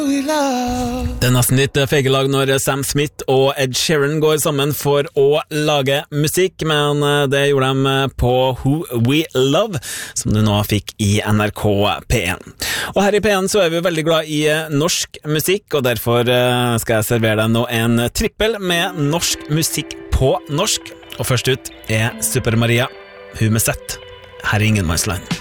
Det er nesten litt feigelag når Sam Smith og Ed Sheeran går sammen for å lage musikk, men det gjorde de på Who We Love, som du nå fikk i NRK P1. Og her i P1 så er vi veldig glad i norsk musikk, og derfor skal jeg servere deg nå en trippel med norsk musikk på norsk. Og først ut er Super Maria, hun med sett. Her er Ingenmannsland.